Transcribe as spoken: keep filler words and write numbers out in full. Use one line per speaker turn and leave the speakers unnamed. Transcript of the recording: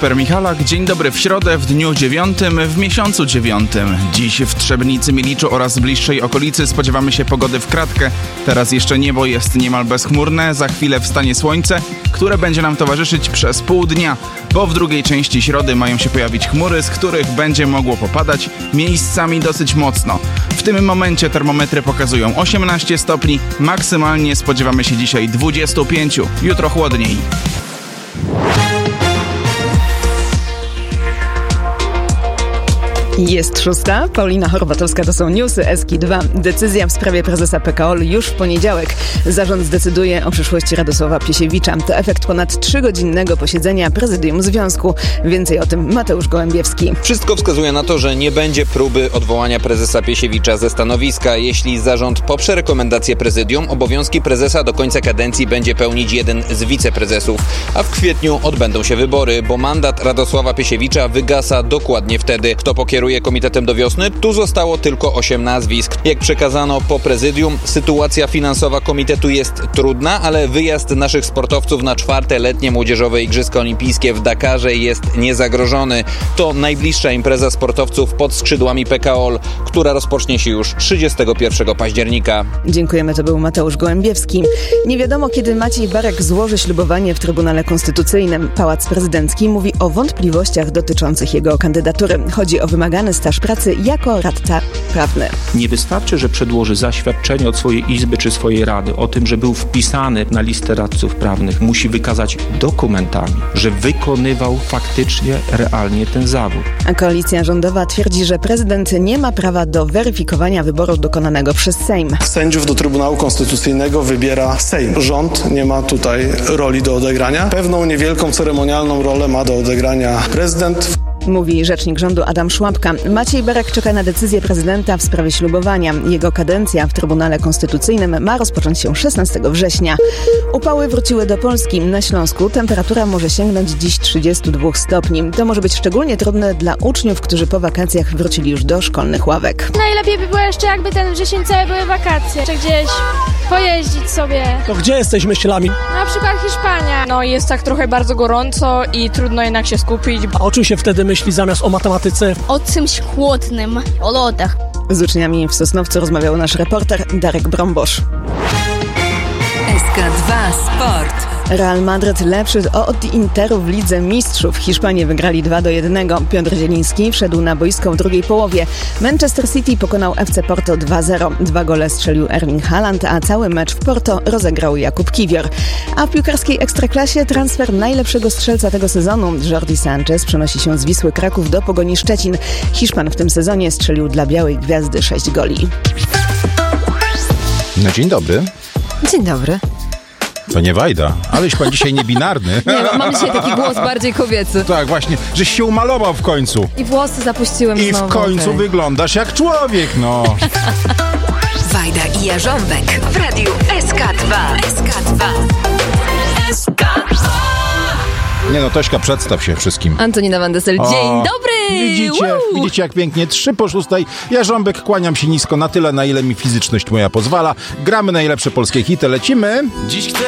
Kacper Michalak. Dzień dobry w środę, w dniu dziewiątym, w miesiącu dziewiątym. Dziś w Trzebnicy, Miliczu oraz bliższej okolicy spodziewamy się pogody w kratkę. Teraz jeszcze niebo jest niemal bezchmurne, za chwilę wstanie słońce, które będzie nam towarzyszyć przez pół dnia, bo w drugiej części środy mają się pojawić chmury, z których będzie mogło popadać, miejscami dosyć mocno. W tym momencie termometry pokazują osiemnaście stopni, maksymalnie spodziewamy się dzisiaj dwadzieścia pięć, jutro chłodniej.
Jest szósta. Paulina Horbatowska, to są newsy S K dwa. Decyzja w sprawie prezesa P K O L już w poniedziałek. Zarząd zdecyduje o przyszłości Radosława Piesiewicza. To efekt ponad trzygodzinnego posiedzenia prezydium związku. Więcej o tym Mateusz Gołębiewski.
Wszystko wskazuje na to, że nie będzie próby odwołania prezesa Piesiewicza ze stanowiska. Jeśli zarząd poprze rekomendację prezydium, obowiązki prezesa do końca kadencji będzie pełnić jeden z wiceprezesów. A w kwietniu odbędą się wybory, bo mandat Radosława Piesiewicza wygasa dokładnie wtedy. Kto pokieruje komitetem do wiosny? Tu zostało tylko osiem nazwisk. Jak przekazano po prezydium, sytuacja finansowa komitetu jest trudna, ale wyjazd naszych sportowców na czwarte letnie młodzieżowe Igrzyska Olimpijskie w Dakarze jest niezagrożony. To najbliższa impreza sportowców pod skrzydłami P K O L, która rozpocznie się już trzydziestego pierwszego października.
Dziękujemy, to był Mateusz Gołębiewski. Nie wiadomo, kiedy Maciej Barek złoży ślubowanie w Trybunale Konstytucyjnym. Pałac Prezydencki mówi o wątpliwościach dotyczących jego kandydatury. Chodzi o wymagany staż pracy jako radca prawny.
Nie wystarczy, że przedłoży zaświadczenie od swojej izby czy swojej rady o tym, że był wpisany na listę radców prawnych. Musi wykazać dokumentami, że wykonywał faktycznie, realnie ten zawód.
A koalicja rządowa twierdzi, że prezydent nie ma prawa do weryfikowania wyboru dokonanego przez Sejm.
Sędziów do Trybunału Konstytucyjnego wybiera Sejm. Rząd nie ma tutaj roli do odegrania. Pewną niewielką ceremonialną rolę ma do odegrania prezydent.
Mówi rzecznik rządu Adam Szłapka. Maciej Barek czeka na decyzję prezydenta w sprawie ślubowania. Jego kadencja w Trybunale Konstytucyjnym ma rozpocząć się szesnastego września. Upały wróciły do Polski. Na Śląsku temperatura może sięgnąć dziś trzydziestu dwóch stopni. To może być szczególnie trudne dla uczniów, którzy po wakacjach wrócili już do szkolnych ławek.
Najlepiej by było jeszcze, jakby ten wrzesień cały były wakacje, czy gdzieś pojeździć sobie.
To gdzie jesteś myślami?
Na przykład Hiszpania.
No jest tak trochę bardzo gorąco i trudno jednak się skupić.
A o czym się wtedy myśli zamiast o matematyce?
O czymś chłodnym, o lodach.
Z uczniami w Sosnowcu rozmawiał nasz reporter Darek Brombosz.
S K dwa Sport.
Real Madryt lepszy od Interu w Lidze Mistrzów. Hiszpanie wygrali dwa do jednego. Piotr Zieliński wszedł na boisko w drugiej połowie. Manchester City pokonał F C Porto dwa zero. Dwa gole strzelił Erling Haaland, a cały mecz w Porto rozegrał Jakub Kiwior. A w piłkarskiej Ekstraklasie transfer najlepszego strzelca tego sezonu. Jordi Sanchez przenosi się z Wisły Kraków do Pogoni Szczecin. Hiszpan w tym sezonie strzelił dla Białej Gwiazdy sześć goli.
No dzień dobry.
Dzień dobry.
To nie Wajda, aleś pan dzisiaj niebinarny.
Nie, mam dzisiaj taki głos bardziej kobiecy.
Tak, właśnie, żeś się umalował w końcu.
I włosy zapuściłem
I
znowu.
w końcu
okay.
wyglądasz jak człowiek, no.
Wajda i Jarząbek w radiu S K dwa. S K dwa. S K dwa.
Nie no, Tośka, przedstaw się wszystkim.
Antonina Van Dessel,
o,
dzień dobry!
Widzicie,
Woo!
widzicie jak pięknie, trzy po szóstej. Jarząbek, kłaniam się nisko na tyle, na ile mi fizyczność moja pozwala. Gramy najlepsze polskie hity, lecimy.
Dziś chcę